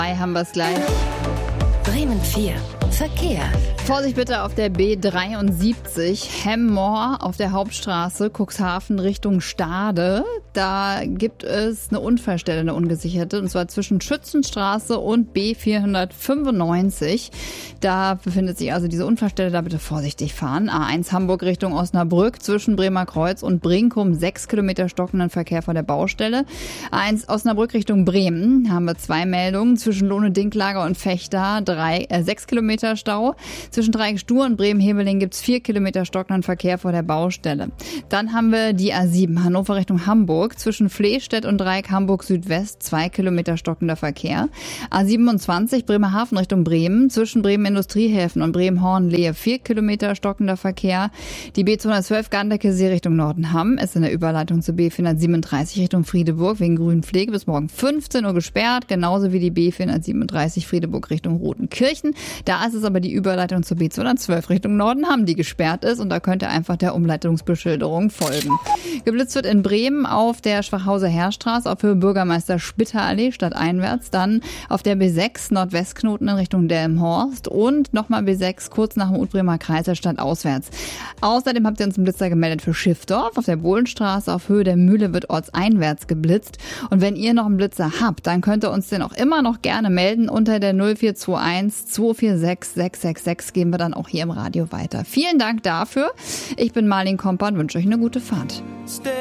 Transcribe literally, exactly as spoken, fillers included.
Haben wir es gleich. Bremen vier. Verkehr. Vorsicht bitte auf der B dreiundsiebzig, Hemmoor auf der Hauptstraße, Cuxhaven Richtung Stade. Da gibt es eine Unfallstelle, eine ungesicherte, und zwar zwischen Schützenstraße und B vierhundertfünfundneunzig. Da befindet sich also diese Unfallstelle, da bitte vorsichtig fahren. A eins Hamburg Richtung Osnabrück zwischen Bremer Kreuz und Brinkum, sechs Kilometer stockenden Verkehr vor der Baustelle. A eins Osnabrück Richtung Bremen haben wir zwei Meldungen, zwischen Lohne-Dinklager und Fechter, drei, äh, sechs Kilometer Stau. Zwischen Dreieck-Stuhr und Bremen-Heveling gibt es vier Kilometer stockenden Verkehr vor der Baustelle. Dann haben wir die A sieben, Hannover Richtung Hamburg. Zwischen Flehstedt und Dreieck Hamburg Südwest, zwei Kilometer stockender Verkehr. A siebenundzwanzig, Bremerhaven Richtung Bremen. Zwischen Bremen Industriehäfen und Bremen-Hornlehe, vier Kilometer stockender Verkehr. Die B zweihundertzwölf Garndecke-See Richtung Nordenham ist in der Überleitung zur B vierhundertsiebenunddreißig Richtung Friedeburg wegen grünen Pflege bis morgen fünfzehn Uhr gesperrt. Genauso wie die B vierhundertsiebenunddreißig Friedeburg Richtung Rotenkirchen. Da ist es aber die Überleitung zur B zweihundertzwölf Richtung Nordenham, die gesperrt ist, und da könnt ihr einfach der Umleitungsbeschilderung folgen. Geblitzt wird in Bremen auf der Schwachhauser Heerstraße auf Höhe Bürgermeister Spitter Allee stadteinwärts, dann auf der B sechs Nordwestknoten in Richtung Delmenhorst und nochmal B sechs kurz nach dem Utbremer Kreisel stadtauswärts. Außerdem habt ihr uns einen Blitzer gemeldet für Schiffdorf. Auf der Bohlenstraße auf Höhe der Mühle wird ortseinwärts geblitzt, und wenn ihr noch einen Blitzer habt, dann könnt ihr uns den auch immer noch gerne melden unter der null vier zwei eins zwei vier sechs sechs sechs sechs, geben wir dann auch hier im Radio weiter. Vielen Dank dafür. Ich bin Marlene Komper und wünsche euch eine gute Fahrt.